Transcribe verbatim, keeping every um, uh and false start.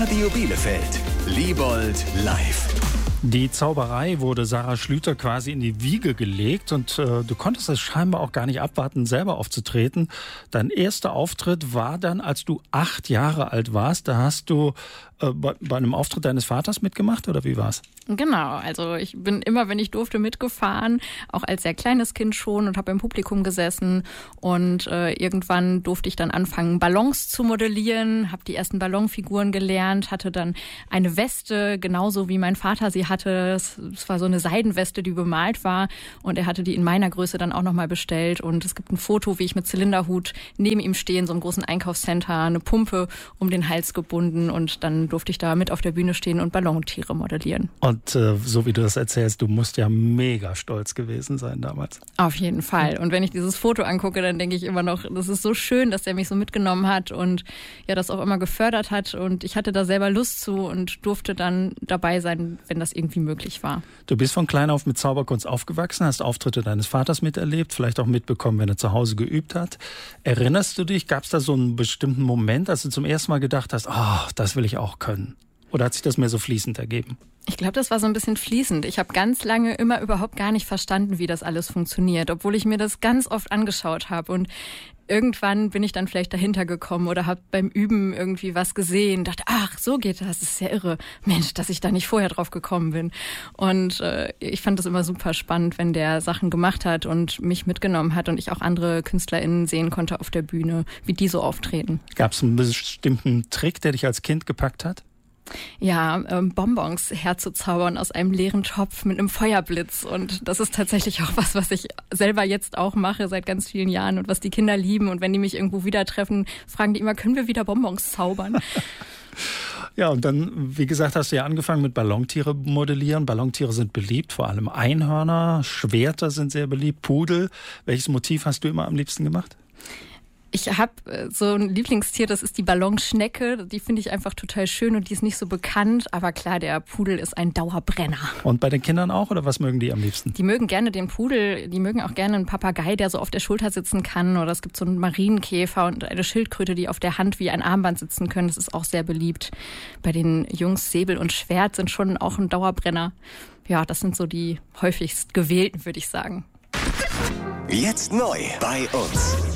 Radio Bielefeld. Liebold live. Die Zauberei wurde Sarah Schlüter quasi in die Wiege gelegt und äh, du konntest es scheinbar auch gar nicht abwarten, selber aufzutreten. Dein erster Auftritt war dann, als du acht Jahre alt warst. Da hast du äh, bei, bei einem Auftritt deines Vaters mitgemacht, oder wie war's? Genau, also ich bin immer, wenn ich durfte, mitgefahren, auch als sehr kleines Kind schon und habe im Publikum gesessen und äh, irgendwann durfte ich dann anfangen, Ballons zu modellieren, habe die ersten Ballonfiguren gelernt, hatte dann eine Weste, genauso wie mein Vater sie hatte. Es, es war so eine Seidenweste, die bemalt war und er hatte die in meiner Größe dann auch nochmal bestellt und es gibt ein Foto, wie ich mit Zylinderhut neben ihm stehe in so einem großen Einkaufscenter, eine Pumpe um den Hals gebunden und dann durfte ich da mit auf der Bühne stehen und Ballontiere modellieren. Und Und äh, so wie du das erzählst, du musst ja mega stolz gewesen sein damals. Auf jeden Fall. Und wenn ich dieses Foto angucke, dann denke ich immer noch, das ist so schön, dass der mich so mitgenommen hat und ja, das auch immer gefördert hat. Und ich hatte da selber Lust zu und durfte dann dabei sein, wenn das irgendwie möglich war. Du bist von klein auf mit Zauberkunst aufgewachsen, hast Auftritte deines Vaters miterlebt, vielleicht auch mitbekommen, wenn er zu Hause geübt hat. Erinnerst du dich, gab es da so einen bestimmten Moment, als du zum ersten Mal gedacht hast, ah, oh, das will ich auch können? Oder hat sich das mehr so fließend ergeben? Ich glaube, das war so ein bisschen fließend. Ich habe ganz lange immer überhaupt gar nicht verstanden, wie das alles funktioniert, obwohl ich mir das ganz oft angeschaut habe. Und irgendwann bin ich dann vielleicht dahinter gekommen oder habe beim Üben irgendwie was gesehen, dachte, ach, so geht das, das ist ja irre. Mensch, dass ich da nicht vorher drauf gekommen bin. Und äh, ich fand das immer super spannend, wenn der Sachen gemacht hat und mich mitgenommen hat und ich auch andere KünstlerInnen sehen konnte auf der Bühne, wie die so auftreten. Gab es einen bestimmten Trick, der dich als Kind gepackt hat? Ja, ähm, Bonbons herzuzaubern aus einem leeren Topf mit einem Feuerblitz. Und das ist tatsächlich auch was, was ich selber jetzt auch mache seit ganz vielen Jahren und was die Kinder lieben. Und wenn die mich irgendwo wieder treffen, fragen die immer, können wir wieder Bonbons zaubern? Ja, und dann, wie gesagt, hast du ja angefangen mit Ballontiere modellieren. Ballontiere sind beliebt, vor allem Einhörner, Schwerter sind sehr beliebt, Pudel. Welches Motiv hast du immer am liebsten gemacht? Ich habe so ein Lieblingstier, das ist die Ballonschnecke. Die finde ich einfach total schön und die ist nicht so bekannt. Aber klar, der Pudel ist ein Dauerbrenner. Und bei den Kindern auch? Oder was mögen die am liebsten? Die mögen gerne den Pudel. Die mögen auch gerne einen Papagei, der so auf der Schulter sitzen kann. Oder es gibt so einen Marienkäfer und eine Schildkröte, die auf der Hand wie ein Armband sitzen können. Das ist auch sehr beliebt. Bei den Jungs Säbel und Schwert sind schon auch ein Dauerbrenner. Ja, das sind so die häufigst gewählten, würde ich sagen. Jetzt neu bei uns.